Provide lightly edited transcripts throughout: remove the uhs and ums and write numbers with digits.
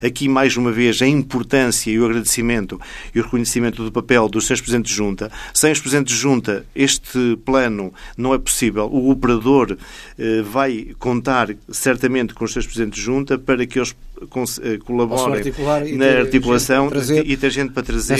aqui, mais uma vez, a importância e o agradecimento e o reconhecimento do papel dos seus Presidentes de Junta. Sem os Presidentes de Junta, este plano não é possível. O operador vai contar certamente com os seus Presidentes de Junta para que eles colaborem na articulação e ter gente para trazer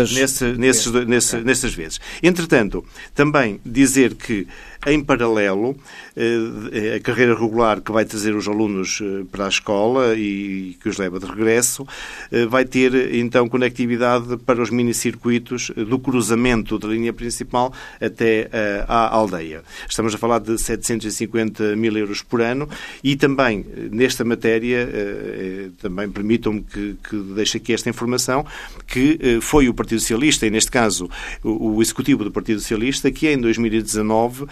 nessas vezes. Entretanto, também dizer que, em paralelo, a carreira regular que vai trazer os alunos para a escola e que os leva de regresso, vai ter, então, conectividade para os minicircuitos do cruzamento da linha principal até à aldeia. Estamos a falar de 750 mil euros por ano e também, nesta matéria, também permitam-me que deixe aqui esta informação, que foi o Partido Socialista, e neste caso o Executivo do Partido Socialista, que em 2019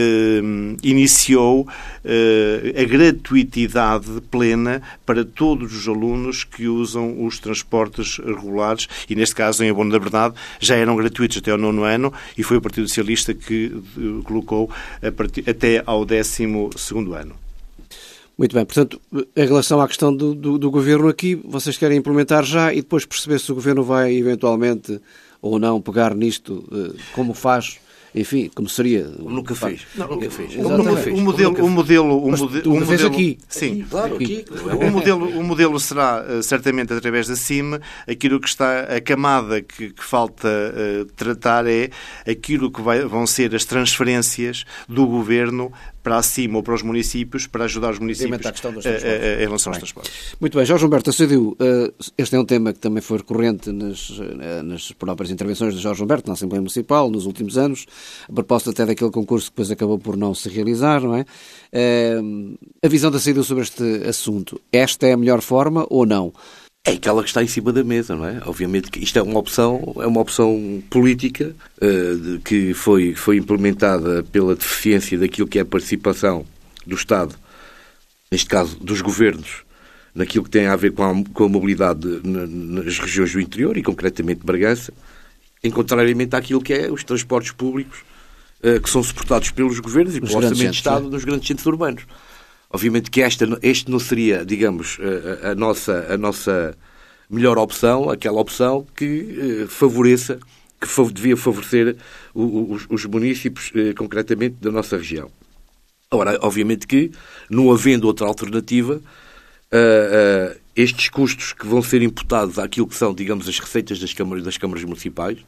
iniciou a gratuitidade plena para todos os alunos que usam os transportes regulares e, neste caso, em abono da verdade, já eram gratuitos até ao 9º ano e foi o Partido Socialista que colocou até ao 12º ano. Muito bem, portanto, em relação à questão do Governo aqui, vocês querem implementar já e depois perceber se o Governo vai eventualmente ou não pegar nisto, como faz, enfim, como seria... Nunca fez. Nunca fez. O modelo aqui. Sim, aqui, claro, aqui. O modelo será, certamente, através da CIM. Aquilo que está, a camada que falta tratar é aquilo que vão ser as transferências do Governo para a CIM ou para os municípios, para ajudar os municípios em relação aos transportes. Muito bem, Jorge Humberto Acediu, este é um tema que também foi recorrente nas próprias intervenções de Jorge Humberto na Assembleia Municipal nos últimos anos, a propósito até daquele concurso que depois acabou por não se realizar, não é? A visão da Acediu sobre este assunto, esta é a melhor forma ou não? É aquela que está em cima da mesa, não é? Obviamente que isto é uma opção política que foi implementada pela deficiência daquilo que é a participação do Estado, neste caso dos governos, naquilo que tem a ver com a mobilidade nas regiões do interior e concretamente Bragança, em contrariamente àquilo que é os transportes públicos que são suportados pelos governos e pelo Orçamento de Estado nos grandes centros urbanos. Obviamente que este não seria, digamos, a nossa melhor opção, aquela opção que devia favorecer os municípios, concretamente, da nossa região. Ora, obviamente que, não havendo outra alternativa, estes custos que vão ser imputados àquilo que são, digamos, as receitas das câmaras municipais,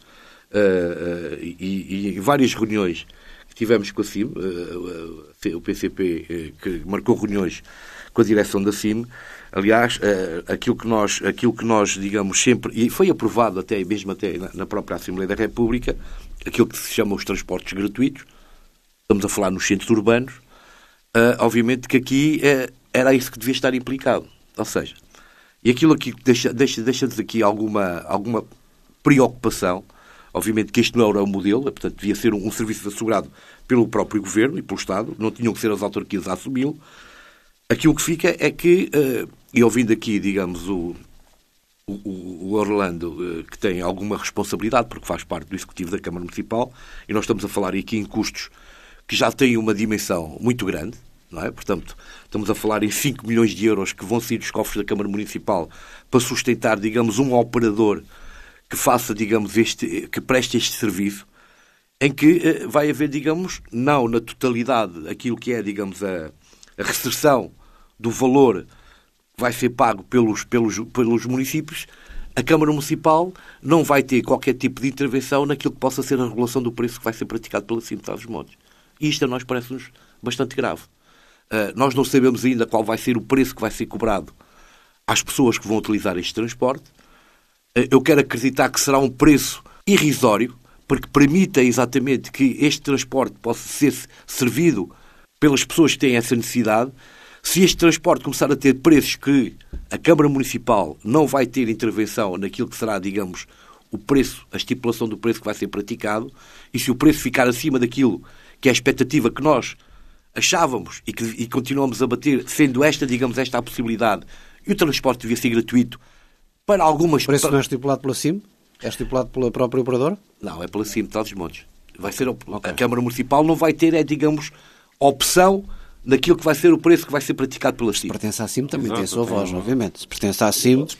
e em várias reuniões que tivemos com a CIM, o PCP que marcou reuniões com a direção da CIM, aliás, aquilo que nós digamos sempre, e foi aprovado até na própria Assembleia da República, aquilo que se chama os transportes gratuitos, estamos a falar nos centros urbanos, obviamente que aqui era isso que devia estar implicado, ou seja, e aquilo aqui deixa-nos aqui alguma preocupação. Obviamente que este não era o modelo, portanto, devia ser um serviço assegurado pelo próprio Governo e pelo Estado, não tinham que ser as autarquias a assumi-lo. Aquilo que fica é que, e ouvindo aqui, digamos, o Orlando, que tem alguma responsabilidade, porque faz parte do Executivo da Câmara Municipal, e nós estamos a falar aqui em custos que já têm uma dimensão muito grande, não é? Portanto, estamos a falar em 5 milhões de euros que vão sair dos cofres da Câmara Municipal para sustentar, digamos, um operador que faça, digamos, que preste este serviço, em que vai haver, digamos, não na totalidade aquilo que é, digamos, a restrição do valor que vai ser pago pelos municípios, a Câmara Municipal não vai ter qualquer tipo de intervenção naquilo que possa ser a regulação do preço que vai ser praticado pela CIM de Trás-os-Montes. E isto a nós parece-nos bastante grave. Nós não sabemos ainda qual vai ser o preço que vai ser cobrado às pessoas que vão utilizar este transporte. Eu quero acreditar que será um preço irrisório, porque permita exatamente que este transporte possa ser servido pelas pessoas que têm essa necessidade. Se este transporte começar a ter preços que a Câmara Municipal não vai ter intervenção naquilo que será, digamos, o preço, a estipulação do preço que vai ser praticado, e se o preço ficar acima daquilo que é a expectativa que nós achávamos e continuamos a bater, sendo esta, digamos, esta a possibilidade, e o transporte devia ser gratuito, para algumas... O preço não é estipulado pela CIM? É estipulado pela própria operadora? Não, é pela CIM de Trás-os-Montes. Vai ser okay. A Câmara Municipal não vai ter, digamos, a opção naquilo que vai ser o preço que vai ser praticado pela CIM. Se pertence à CIM também tem a sua voz, obviamente. Se pertence à CIM,